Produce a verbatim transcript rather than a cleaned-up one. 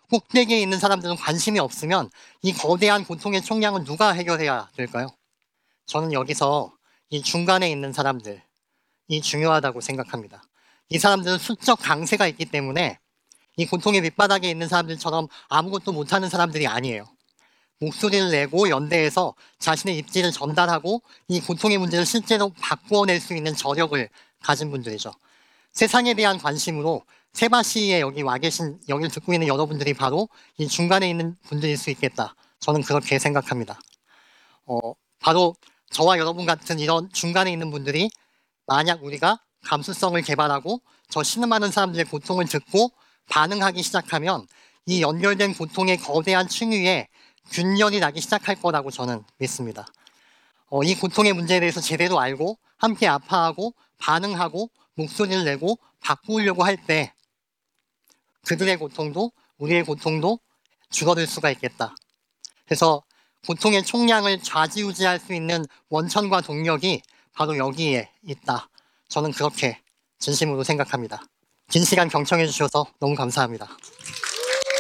꼭대기에 있는 사람들은 관심이 없으면 이 거대한 고통의 총량을 누가 해결해야 될까요? 저는 여기서 이 중간에 있는 사람들이 중요하다고 생각합니다. 이 사람들은 수적 강세가 있기 때문에 이 고통의 밑바닥에 있는 사람들처럼 아무것도 못하는 사람들이 아니에요. 목소리를 내고 연대해서 자신의 입지를 전달하고 이 고통의 문제를 실제로 바꿔낼 수 있는 저력을 가진 분들이죠. 세상에 대한 관심으로 세바시에 여기 와 계신, 여기를 듣고 있는 여러분들이 바로 이 중간에 있는 분들일 수 있겠다. 저는 그렇게 생각합니다. 어, 바로 저와 여러분 같은 이런 중간에 있는 분들이 만약 우리가 감수성을 개발하고 저 신음하는 사람들의 고통을 듣고 반응하기 시작하면 이 연결된 고통의 거대한 층위에 균열이 나기 시작할 거라고 저는 믿습니다. 어, 이 고통의 문제에 대해서 제대로 알고 함께 아파하고 반응하고 목소리를 내고 바꾸려고 할 때 그들의 고통도 우리의 고통도 줄어들 수가 있겠다. 그래서 고통의 총량을 좌지우지할 수 있는 원천과 동력이 바로 여기에 있다. 저는 그렇게 진심으로 생각합니다. 긴 시간 경청해 주셔서 너무 감사합니다.